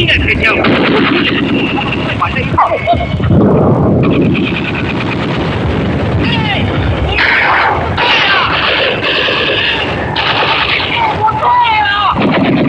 应该开枪。玩这一套。